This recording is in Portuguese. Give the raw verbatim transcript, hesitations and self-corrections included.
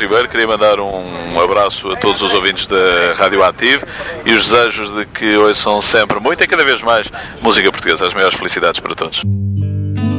Ribeiro, queria mandar um abraço a todos os ouvintes da Rádio Ativo e os desejos de que ouçam sempre muito e cada vez mais música portuguesa. As maiores felicidades para todos.